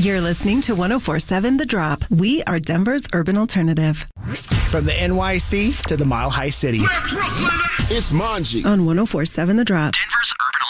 You're listening to 104.7 The Drop. We are Denver's urban alternative. From the NYC to the Mile High City. It's Manji On 104.7 The Drop. Denver's urban